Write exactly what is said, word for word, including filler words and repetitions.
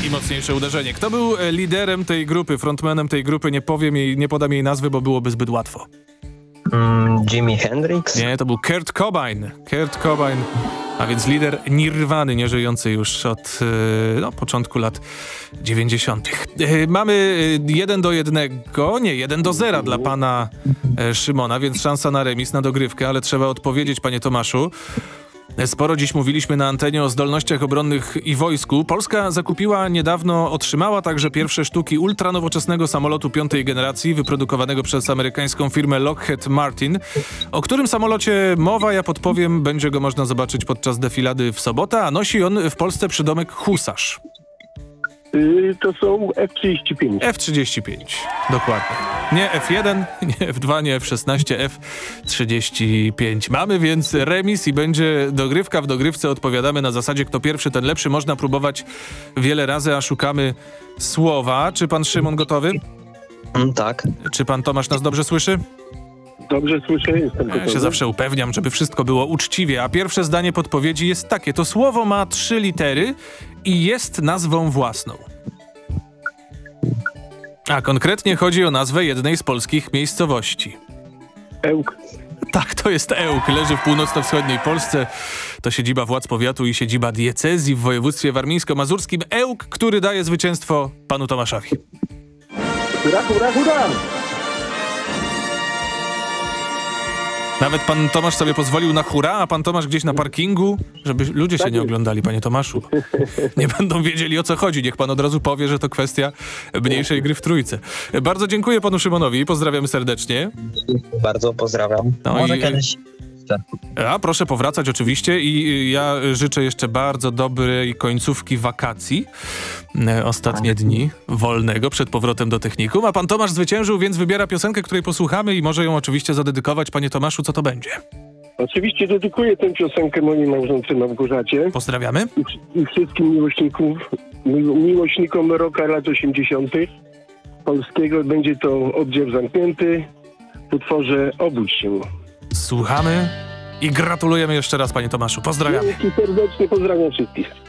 I mocniejsze uderzenie. Kto był liderem tej grupy, frontmanem tej grupy? Nie powiem jej, nie podam jej nazwy, bo byłoby zbyt łatwo. Mm, Jimi Hendrix? Nie, to był Kurt Cobain. Kurt Cobain, a więc lider Nirwany, nieżyjący już od e, no, początku lat dziewięćdziesiątych. E, mamy jeden do jednego, nie, jeden do zera dla pana e, Szymona, więc szansa na remis, na dogrywkę, ale trzeba odpowiedzieć, panie Tomaszu. Sporo dziś mówiliśmy na antenie o zdolnościach obronnych i wojsku. Polska zakupiła niedawno, otrzymała także pierwsze sztuki ultranowoczesnego samolotu piątej generacji, wyprodukowanego przez amerykańską firmę Lockheed Martin. O którym samolocie mowa, ja podpowiem, będzie go można zobaczyć podczas defilady w sobotę, a nosi on w Polsce przydomek Husarz. Yy, to są F trzydzieści pięć. F trzydzieści pięć, dokładnie. Nie F jeden, nie F dwa, nie F szesnaście, F trzydzieści pięć. Mamy więc remis i będzie dogrywka w dogrywce. Odpowiadamy na zasadzie kto pierwszy, ten lepszy. Można próbować wiele razy, a szukamy słowa. Czy pan Szymon gotowy? Mm, tak. Czy pan Tomasz nas dobrze słyszy? Dobrze słyszę, jestem Ja gotowy. się zawsze upewniam, żeby wszystko było uczciwie. A pierwsze zdanie podpowiedzi jest takie. To słowo ma trzy litery i jest nazwą własną. A konkretnie chodzi o nazwę jednej z polskich miejscowości. Ełk. Tak, to jest Ełk. Leży w północno-wschodniej Polsce. To siedziba władz powiatu i siedziba diecezji w województwie warmińsko-mazurskim. Ełk, który daje zwycięstwo panu Tomaszowi. Hurra, hurra, hurra! Nawet pan Tomasz sobie pozwolił na hura, a pan Tomasz gdzieś na parkingu, żeby ludzie się Tak nie jest. oglądali, panie Tomaszu. Nie będą wiedzieli, o co chodzi. Niech pan od razu powie, że to kwestia mniejszej gry w trójce. Bardzo dziękuję panu Szymonowi. Pozdrawiamy serdecznie. Bardzo pozdrawiam. No Może i- kiedyś... A proszę powracać oczywiście i ja życzę jeszcze bardzo dobrej końcówki wakacji. E, Ostatnie dni wolnego przed powrotem do technikum. A pan Tomasz zwyciężył, więc wybiera piosenkę, której posłuchamy i może ją oczywiście zadedykować. Panie Tomaszu, co to będzie? Oczywiście dedykuję tę piosenkę mojej małżonce Małgorzacie Pozdrawiamy. i, i wszystkim miłośników, mi, miłośnikom rocka lat osiemdziesiątych polskiego. Będzie to oddział zamknięty w utworze Obudź się. Słuchamy i gratulujemy jeszcze raz, panie Tomaszu. Pozdrawiamy. Dzięki serdecznie, pozdrawiam wszystkich.